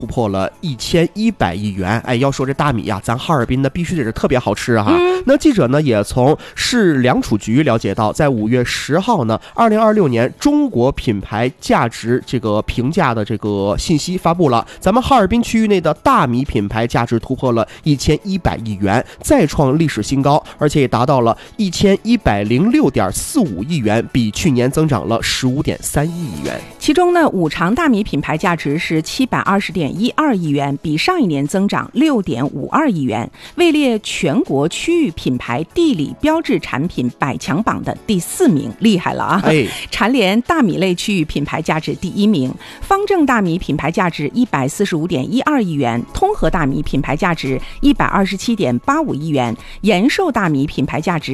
突破了1100亿元。哎，要说这大米呀，咱哈尔滨呢必须得是特别好吃啊。那记者呢也从市粮储局了解到，在5月10号呢，2026年中国品牌价值这个评价的这个信息发布了，咱们哈尔滨区域内的大米品牌价值突破了1100亿元，再创历史新高，而且也达到了1106.45亿元，比去年增长了15.31亿元。 其中呢，五常大米品牌价值是720.12亿元，比上一年增长6.52亿元，位列全国区域品牌地理标志产品100强榜的第4名，厉害了啊！蝉联大米类区域品牌价值第1名。方正大米品牌价值145.12亿元，通和大米品牌价值127.85亿元，延寿大米品牌价值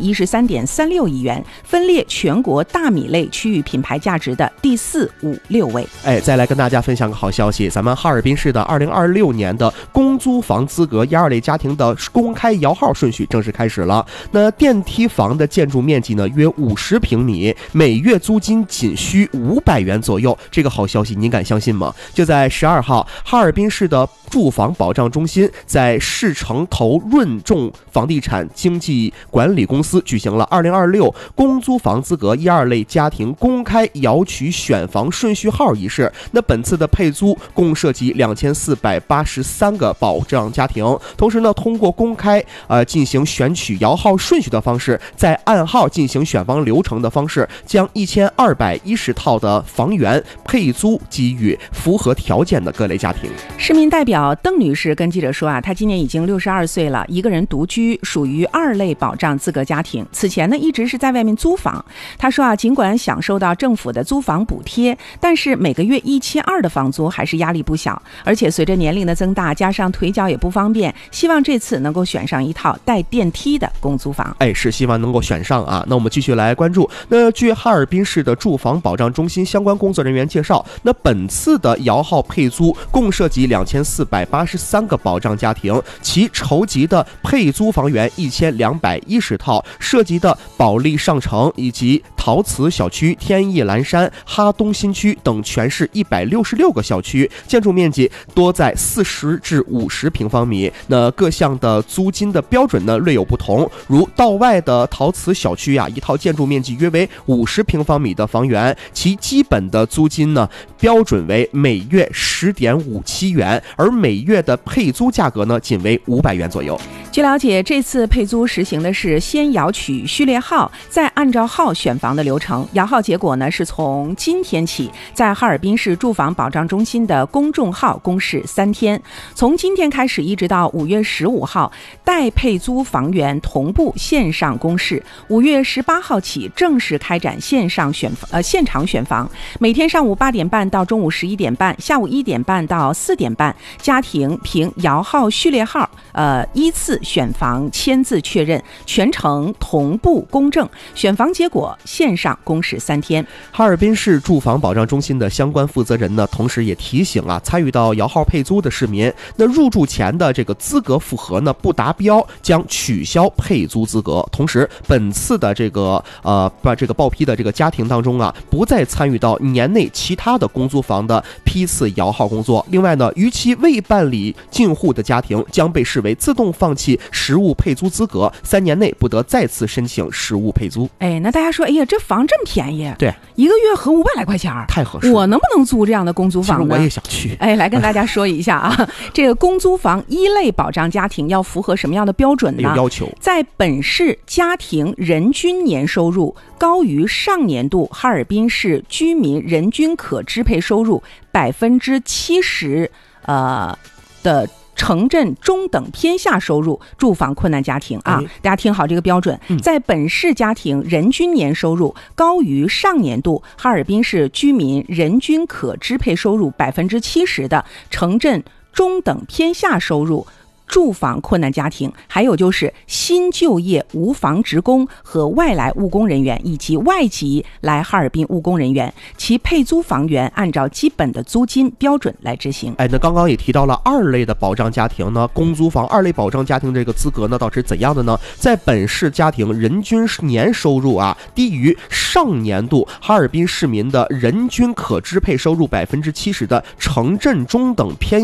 113.36亿元，分列全国大米类区域品牌价值的第4、5、6位。 再来跟大家分享个好消息，咱们哈尔滨市的2026年的公租房资格1、2类家庭的公开摇号顺序正式开始了。那电梯房的建筑面积呢约50平米，每月租金仅需500元左右。这个好消息您敢相信吗？就在12号，哈尔滨市的住房保障中心在市城投润众房地产经纪管理公司举行了2026公租房资格1、2类家庭公开摇取选房顺序号仪式。那本次的配租共涉及2483个保障家庭，同时呢，通过公开进行选取摇号顺序的方式，在按号进行选房流程的方式，将1210套的房源配租给予符合条件的各类家庭。 市民代表邓女士跟记者说啊，她今年已经62岁了，一个人独居，属于2类保障资格家庭。此前呢，一直是在外面租房。她说啊，尽管享受到政府的租房补贴，但是每个月172的房租还是压力不小，而且随着年龄的增大，加上腿脚也不方便，希望这次能够选上一套带电梯的公租房。 是希望能够选上啊。那我们继续来关注。那据哈尔滨市的住房保障中心相关工作人员介绍，那本次的摇号配租共涉及2483个保障家庭，其筹集的配租房源1210套，涉及的保利上城以及陶瓷小区、天意蓝山、哈东新区等全市166个小区，建筑面积多在40至50平方米。那各项的租金的标准呢略有不同，如道外的陶瓷小区一套建筑面积约为50平方米的房源，其基本的租金呢标准为每月10.57元，而每月的配租价格呢仅为500元左右。 据了解，这次配租实行的是先摇取序列号，再按照号选房的流程。摇号结果呢是从今天起，在哈尔滨市住房保障中心的公众号公示3天，从今天开始一直到5月15号，待配租房源同步线上公示。5月18号起正式开展现场选房，每天上午8点半到中午11点半，下午1点半到4点半，家庭凭摇号序列号依次选房签字确认，全程同步公证，选房结果线上公示3天。 哈尔滨市住房保障中心的相关负责人呢，同时也提醒参与到摇号配租的市民，那入住前的这个资格符合呢不达标，将取消配租资格。同时，本次的这个报批的这个家庭当中不再参与到年内其他的公租房的批次摇号工作。另外呢，逾期未办理进户的家庭将被视为自动放弃实物配租资格，3年内不得再次申请实物配租。 那大家说，这房这么便宜， 对， 一个月合500来块钱， 太合适了。 我能不能租这样的公租房呢？ 其实我也想去。 来跟大家说一下这个公租房1类保障家庭要符合什么样的标准呢？ 有要求，在本市家庭人均年收入高于上年度哈尔滨市居民人均可支配收入70%的城镇中等偏下收入住房困难家庭大家听好这个标准，在本市家庭人均年收入高于上年度哈尔滨市居民人均可支配收入70%的城镇中等偏下收入住房困难家庭，还有就是新就业无房职工和外来务工人员以及外籍来哈尔滨务工人员，其配租房源按照基本的租金标准来执行。 那刚刚也提到了二类的保障家庭呢，公租房二类保障家庭这个资格呢，到底是怎样的呢？在本市家庭人均年收入低于上年度哈尔滨市民的人均可支配收入70%的城镇中等偏